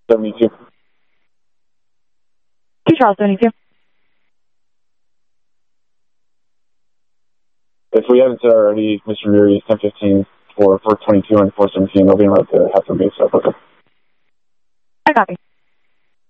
72. 2 Charles 72. If we haven't said already, Mr. Reary, 1015 for 422 and 417, they'll be in route to have some base up. Okay. I copy.